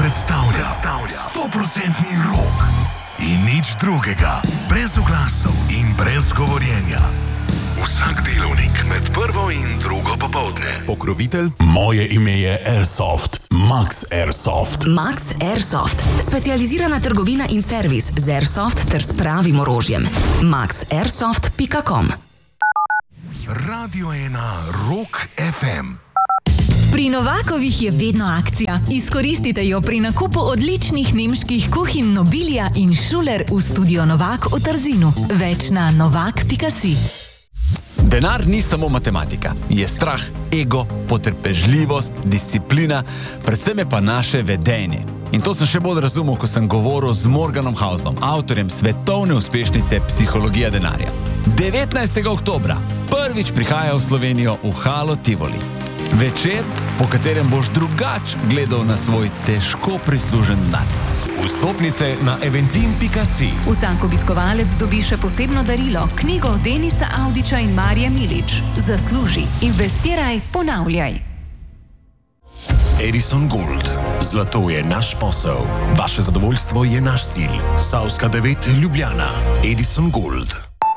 predstavlja 100% rock in nič drugega, brez oglasov in brez govorjenja. Vsak delovnik med prvo in drugo popoldne. Pokrovitelj? Moje ime je Airsoft. Max Airsoft. Max Airsoft. Specializirana trgovina in servis z Airsoft ter s pravim orožjem. maxairsoft.com. Radio 1 Rock FM. Pri Novakovih je vedno akcija. Izkoristite jo pri nakupu odličnih nemških kuhinj Nobilia in Schuler v studio Novak v Trzinu. Več na novak.si. Denar ni samo matematika. Je strah, ego, potrpežljivost, disciplina, predvsem je pa naše vedenje. In to sem še bolj razumel, ko sem govoril z Morganom Houselom, avtorjem svetovne uspešnice Psihologija denarja. 19. oktobra prvič prihaja v Slovenijo v Halo Tivoli. Večer, po katerem boš drugač gledal na svoj težko prislužen dan. Vstopnice na eventim.si. Vsak obiskovalec dobi še posebno darilo, knjigo Denisa Avdića in Marije Milič. Zasluži, investiraj, ponavljaj. Edison Gold. Zlato je naš posel. Vaše zadovoljstvo je naš cilj. Savska 9 Ljubljana. Edison Gold.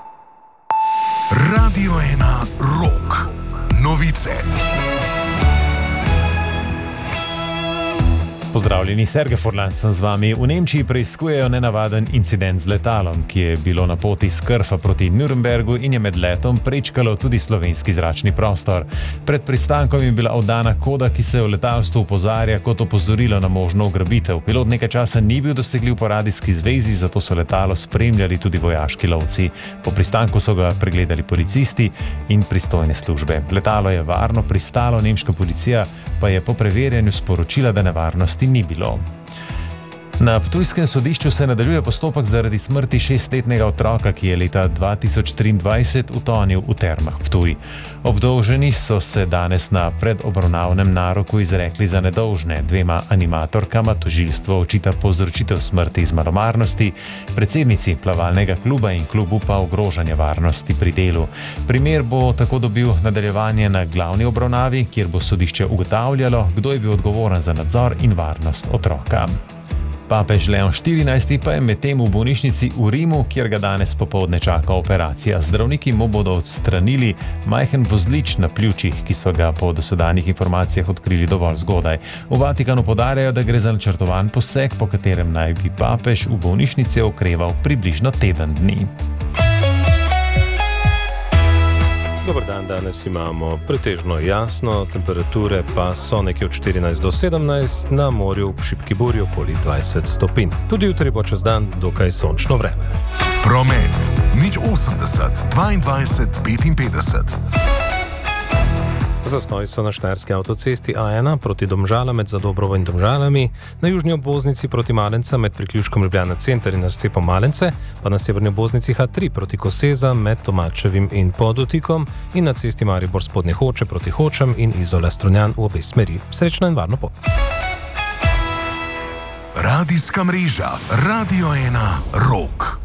Radio 1 Rock. Novice. Pozdravljeni, Sergej Furlan sem z vami. V Nemčiji preiskujejo nenavaden incident z letalom, ki je bilo na poti iz Krfa proti Nürnbergu in je med letom prečkalo tudi slovenski zračni prostor. Pred pristankom je bila oddana koda, ki se v letalstvu opozarja kot opozorilo na možno ugrabitev. Pilot nekaj časa ni bil dosegljiv po radijski zvezi, zato so letalo spremljali tudi vojaški lovci. Po pristanku so ga pregledali policisti in pristojne službe. Letalo je varno pristalo, nemška policija pa je po preverjanju sporočila, da nevarnosti ni bilo. Na ptujskem sodišču se nadaljuje postopek zaradi smrti 6-letnega otroka, ki je leta 2023 utonil v termah Ptuj. Obdolženi so se danes na predobravnavnem naroku izrekli za nedolžne. Dvema animatorkama tožilstvo očita povzročitev smrti iz malomarnosti, predsednici plavalnega kluba in klubu pa ogrožanje varnosti pri delu. Primer bo tako dobil nadaljevanje na glavni obravnavi, kjer bo sodišče ugotavljalo, kdo je bil odgovoren za nadzor in varnost otroka. Papež Leon XIV pa je medtem v bolnišnici v Rimu, kjer ga danes popoldne čaka operacija. Zdravniki mu bodo odstranili majhen vozlič na pljučih, ki so ga po dosedanjih informacijah odkrili dovolj zgodaj. V Vatikanu poudarjajo, da gre za načrtovan poseg, po katerem naj bi papež v bolnišnici okreval približno teden dni. Dobar dan, danes imamo pretežno jasno, temperature pa so nekje od 14 do 17, na morju v šibki burji okoli 20 stopinj. Tudi jutri bo čez dan dokaj sončno vreme. Promet. 080 22 55. Zastoji so na štajerski avtocesti A1 proti Domžalam med Zadobrovo in Domžalami, na južni obvoznici proti Malenca med priključkom Ljubljana center in razcepom Malence, pa na severni obvoznici H3 proti Koseza med Tomačevim in Podutikom in na cesti Maribor spodnje Hoče proti Hočem in Izola Strunjan v obe smeri. Srečno in varno pot. Radijska mreža Radio 1 Rock.